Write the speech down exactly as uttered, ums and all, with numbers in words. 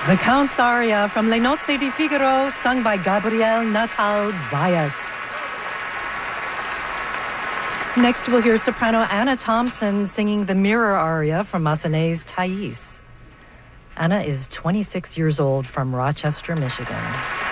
The Count's aria from Le Nozze di Figaro, sung by Gabriel Natal Valles. Next, we'll hear soprano Anna Thompson singing the Mirror aria from Massenet's Thais. Anna is twenty-six years old from Rochester, Michigan.